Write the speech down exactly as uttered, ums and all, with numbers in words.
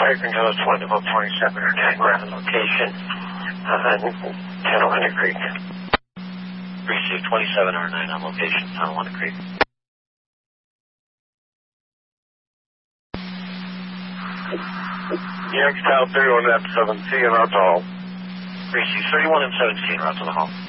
fire control is twenty about twenty-seven or nine. We're at a location on Tonawanda Creek. Receive twenty-seven or nine on location, Tonawanda Creek. Yankee Tower thirty-one at seventeen, route to hall. Receive thirty-one and seventeen, route to the hall.